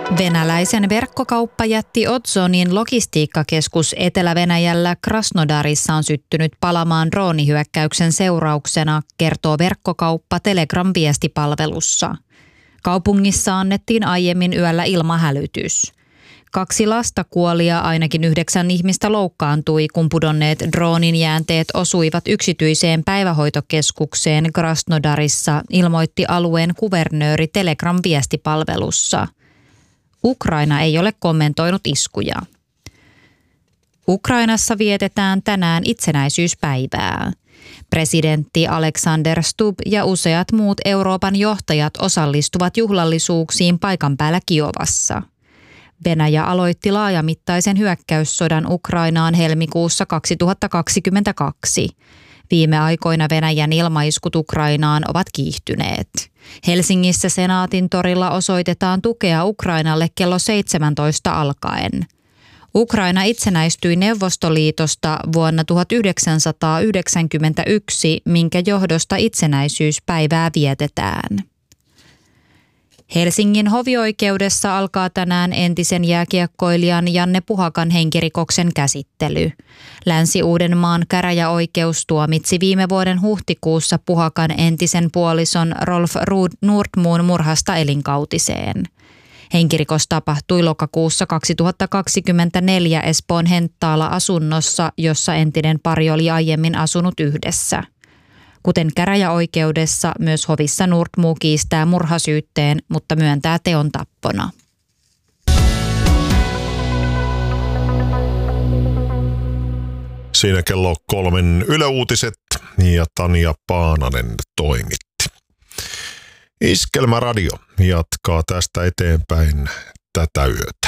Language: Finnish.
Venäläisen verkkokauppajätti Ozonin logistiikkakeskus Etelä-Venäjällä Krasnodarissa on syttynyt palamaan droonihyökkäyksen seurauksena, kertoo verkkokauppa Telegram-viestipalvelussa. Kaupungissa annettiin aiemmin yöllä ilmahälytys. 2 lasta kuoli ja ainakin 9 ihmistä loukkaantui, kun pudonneet droonin jäänteet osuivat yksityiseen päivähoitokeskukseen Krasnodarissa, ilmoitti alueen kuvernööri Telegram-viestipalvelussa. Ukraina ei ole kommentoinut iskuja. Ukrainassa vietetään tänään itsenäisyyspäivää. Presidentti Alexander Stubb ja useat muut Euroopan johtajat osallistuvat juhlallisuuksiin paikan päällä Kiovassa. Venäjä aloitti laajamittaisen hyökkäyssodan Ukrainaan helmikuussa 2022. Viime aikoina Venäjän ilmaiskut Ukrainaan ovat kiihtyneet. Helsingissä Senaatin torilla osoitetaan tukea Ukrainalle kello 17 alkaen. Ukraina itsenäistyi Neuvostoliitosta vuonna 1991, minkä johdosta itsenäisyyspäivää vietetään. Helsingin hovioikeudessa alkaa tänään entisen jääkiekkoilijan Janne Puhakan henkirikoksen käsittely. Länsi-Uudenmaan käräjäoikeus tuomitsi viime vuoden huhtikuussa Puhakan entisen puolison Rolf Nordmoon murhasta elinkautiseen. Henkirikos tapahtui lokakuussa 2024 Espoon Henttaala-asunnossa, jossa entinen pari oli aiemmin asunut yhdessä. Kuten käräjäoikeudessa, myös hovissa Nordmoo kiistää murhasyytteen, mutta myöntää teon tappona. Siinä kello 3 Yle Uutiset ja Tanja Paananen toimitti. Iskelmäradio jatkaa tästä eteenpäin tätä yötä.